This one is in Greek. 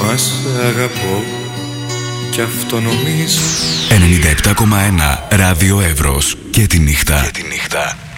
Μα σ' αγαπώ κι αυτό νομίζω. 97,1 Ράδιο Εύρος και τη νύχτα.